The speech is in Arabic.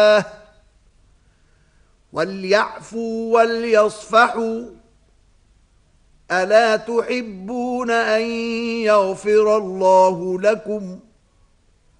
وليعفوا وليصفحوا ألا تحبون أن يغفر الله لكم